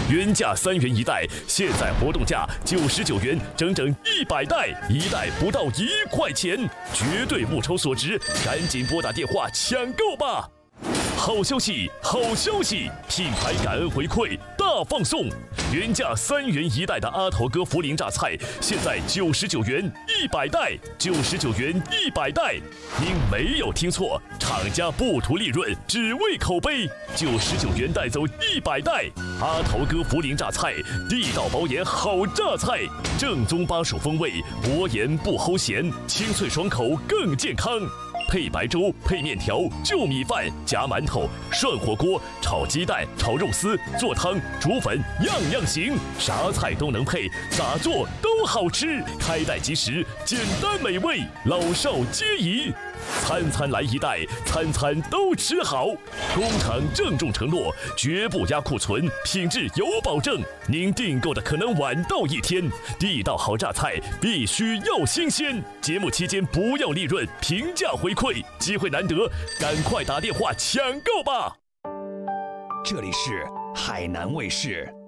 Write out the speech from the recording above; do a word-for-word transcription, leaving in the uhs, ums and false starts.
原价三元一袋，现在活动价九十九元，整整一百袋，一袋不到一块钱，绝对物超所值，赶紧拨打电话抢购吧！好消息，好消息！品牌感恩回馈大放送，原价三元一袋的阿头哥涪陵榨菜，现在九十九元一百袋，九十九元一百袋。您没有听错，厂家不图利润，只为口碑，九十九元带走一百袋。阿头哥涪陵榨菜，地道保盐好榨菜，正宗巴蜀风味，薄盐不齁咸，清脆爽口更健康。配白粥、配面条、就米饭、夹馒头、涮火锅、炒鸡蛋、炒肉丝、做汤、煮粉，样样行，啥菜都能配，咋做都好吃。开袋即食，简单美味，老少皆宜。餐餐来一袋，餐餐都吃好。工厂郑重承诺，绝不压库存，品质有保证。您订购的可能晚到一天，地道好榨菜必须要新鲜。节目期间不要利润，平价回馈，机会难得，赶快打电话抢购吧！ 这里是海南卫视。